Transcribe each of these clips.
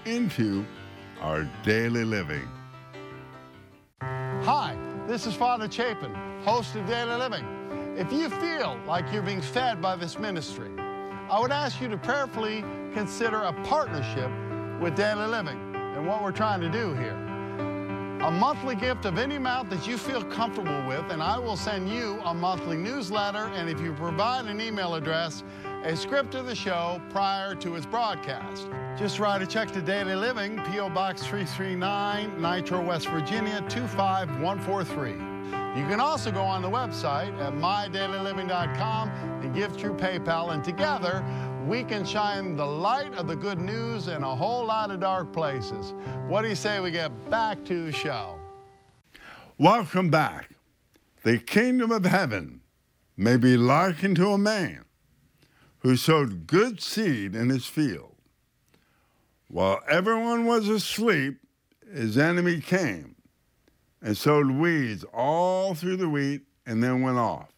into our daily living. Hi, this is Father Chapin, host of Daily Living. If you feel like you're being fed by this ministry, I would ask you to prayerfully consider a partnership with Daily Living and what we're trying to do here. A monthly gift of any amount that you feel comfortable with, and I will send you a monthly newsletter, and if you provide an email address, a script of the show prior to its broadcast. Just write a check to Daily Living, P.O. Box 339, Nitro, West Virginia, 25143. You can also go on the website at mydailyliving.com and give through PayPal, and together we can shine the light of the good news in a whole lot of dark places. What do you say we get back to the show? Welcome back. The kingdom of heaven may be likened to a man who sowed good seed in his field. While everyone was asleep, his enemy came and sowed weeds all through the wheat and then went off.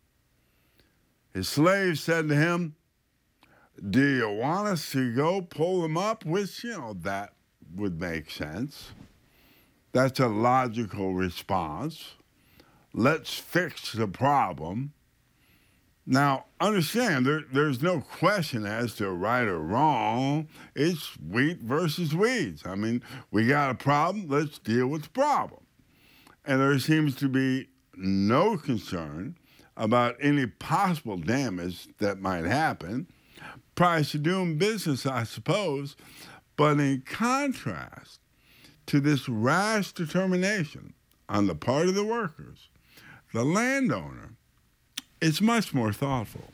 His slaves said to him, "Do you want us to go pull them up?" Which, that would make sense. That's a logical response. Let's fix the problem. Now, understand, there's no question as to right or wrong. It's wheat versus weeds. I mean, we got a problem, let's deal with the problem. And there seems to be no concern about any possible damage that might happen. Price of doing business, I suppose. But in contrast to this rash determination on the part of the workers, the landowner is much more thoughtful.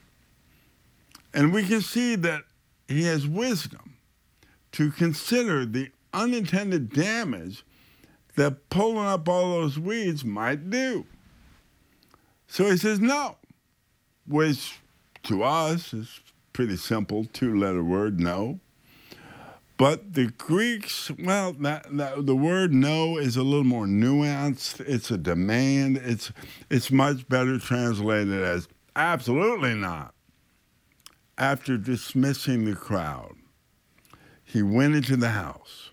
And we can see that he has wisdom to consider the unintended damage that pulling up all those weeds might do. So he says no, which to us is pretty simple, two-letter word, no. But the Greeks, well, the word no is a little more nuanced. It's a demand. It's much better translated as absolutely not. After dismissing the crowd, he went into the house.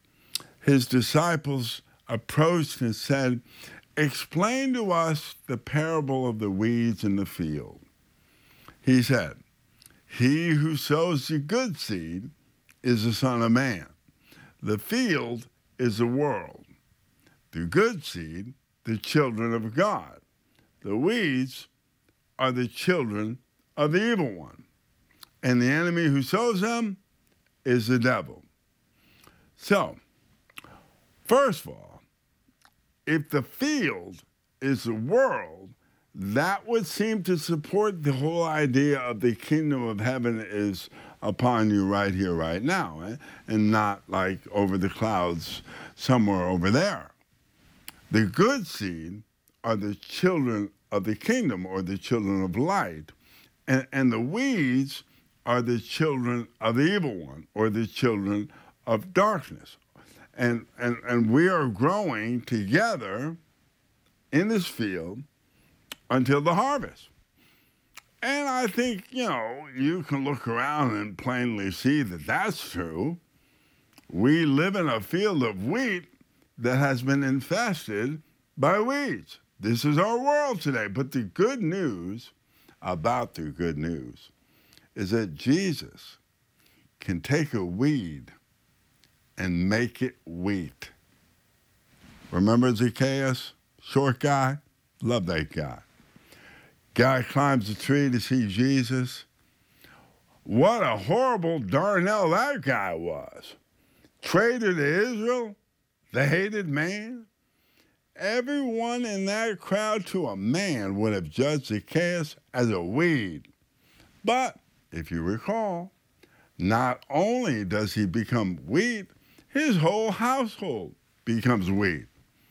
His disciples approached and said, "Explain to us the parable of the weeds in the field." He said, "He who sows the good seed is the Son of Man. The field is the world. The good seed, the children of God. The weeds are the children of the evil one. And the enemy who sows them is the devil." So, first of all, if the field is the world, that would seem to support the whole idea of the kingdom of heaven is upon you right here, right now, and not like over the clouds somewhere over there. The good seed are the children of the kingdom, or the children of light, and the weeds are the children of the evil one, or the children of darkness. And we are growing together in this field until the harvest. And I think, you can look around and plainly see that that's true. We live in a field of wheat that has been infested by weeds. This is our world today. But the good news about the good news is that Jesus can take a weed and make it wheat. Remember Zacchaeus, short guy? Love that guy. Guy climbs a tree to see Jesus. What a horrible darnell that guy was. Traitor to Israel, the hated man. Everyone in that crowd to a man would have judged Zacchaeus as a weed. But, if you recall, not only does he become wheat, his whole household becomes wheat.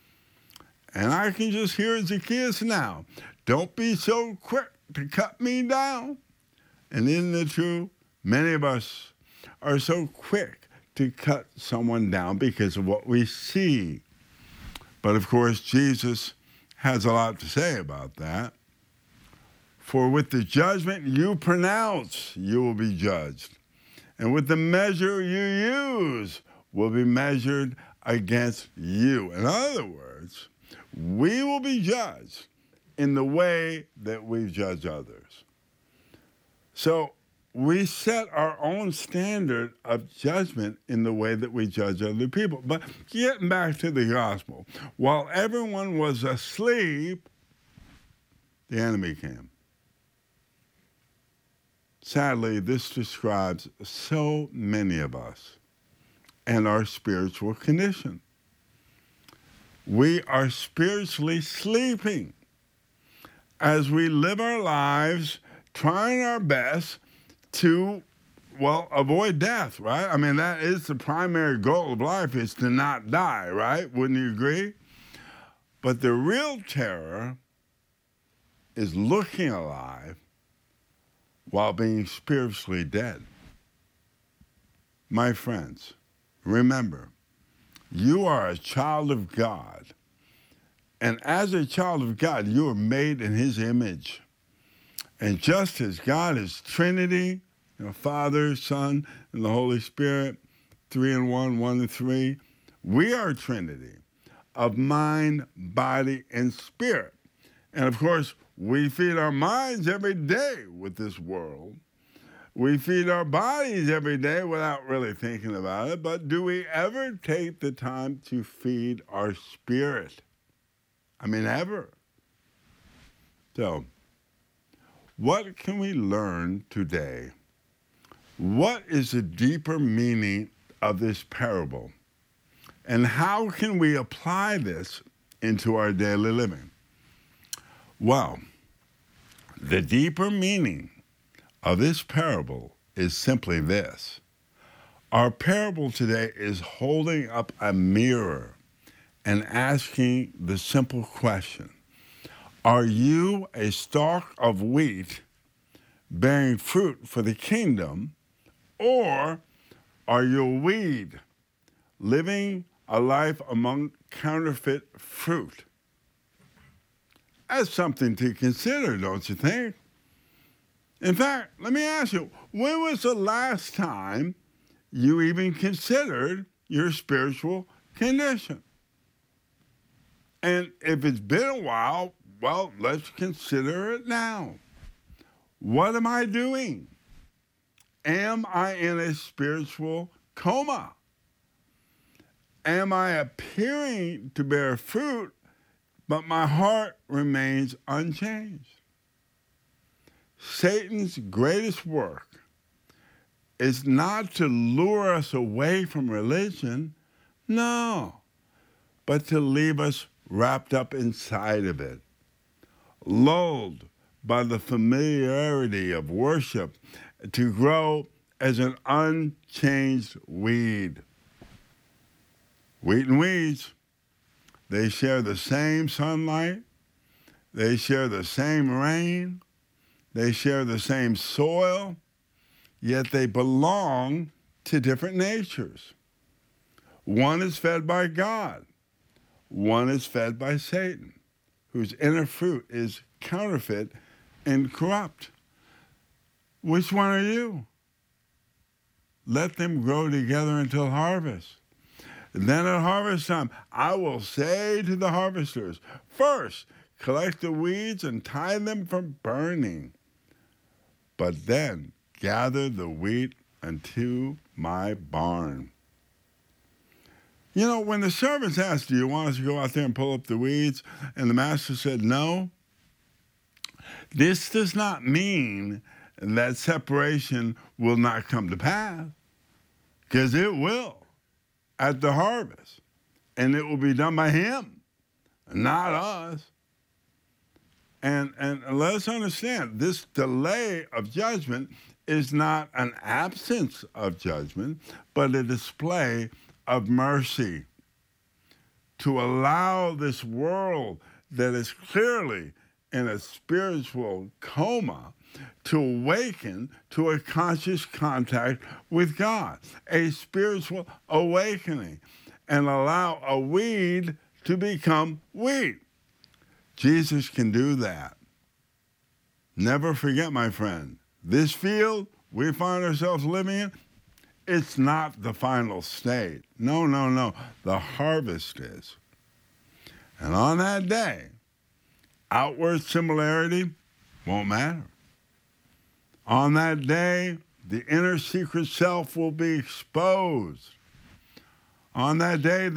And I can just hear Zacchaeus now. Don't be so quick to cut me down. And isn't it true? Many of us are so quick to cut someone down because of what we see. But of course, Jesus has a lot to say about that. For with the judgment you pronounce, you will be judged. And with the measure you use will be measured against you. In other words, we will be judged in the way that we judge others. So we set our own standard of judgment in the way that we judge other people. But getting back to the gospel, while everyone was asleep, the enemy came. Sadly, this describes so many of us and our spiritual condition. We are spiritually sleeping as we live our lives trying our best to, avoid death, right? I mean, that is the primary goal of life, is to not die, right? Wouldn't you agree? But the real terror is looking alive while being spiritually dead. My friends, remember, you are a child of God. And as a child of God, you are made in his image. And just as God is Trinity, Father, Son, and the Holy Spirit, 3 in 1, 1 in 3, we are Trinity of mind, body, and spirit. And of course, we feed our minds every day with this world. We feed our bodies every day without really thinking about it, but do we ever take the time to feed our spirit? I mean, ever. So, what can we learn today? What is the deeper meaning of this parable? And how can we apply this into our daily living? Well, the deeper meaning of this parable is simply this. Our parable today is holding up a mirror and asking the simple question, are you a stalk of wheat bearing fruit for the kingdom, or are you a weed living a life among counterfeit fruit? That's something to consider, don't you think? In fact, let me ask you, when was the last time you even considered your spiritual condition? And if it's been a while, well, let's consider it now. What am I doing? Am I in a spiritual coma? Am I appearing to bear fruit, but my heart remains unchanged? Satan's greatest work is not to lure us away from religion, no, but to leave us wrapped up inside of it, lulled by the familiarity of worship, to grow as an unchanged weed. Wheat and weeds, they share the same sunlight, they share the same rain, they share the same soil, yet they belong to different natures. One is fed by God, one is fed by Satan, whose inner fruit is counterfeit and corrupt. Which one are you? Let them grow together until harvest. Then at harvest time, I will say to the harvesters, first, collect the weeds and tie them for burning, but then gather the wheat into my barn. You know, when the servants asked, do you want us to go out there and pull up the weeds? And the master said, no. This does not mean that separation will not come to pass, because it will at the harvest, and it will be done by him, not us. And let us understand, this delay of judgment is not an absence of judgment, but a display of mercy to allow this world that is clearly in a spiritual coma to awaken to a conscious contact with God, a spiritual awakening, and allow a weed to become wheat. Jesus can do that. Never forget, my friend, this field we find ourselves living in It's not the final state. No, no, no. The harvest is. And on that day, outward similarity won't matter. On that day, the inner secret self will be exposed. On that day,